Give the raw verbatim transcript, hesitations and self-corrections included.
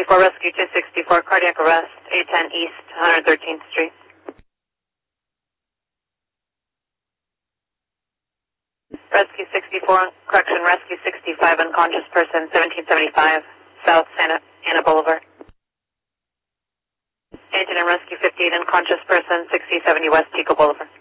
sixty-four, Rescue two sixty-four, cardiac arrest, eight ten East, one hundred thirteenth Street. Rescue sixty-four, correction, Rescue sixty-five, unconscious person, seventeen seventy-five, South Santa Ana Boulevard. Agent and Rescue fifty-eight, unconscious person, sixty seventy West Chico Boulevard.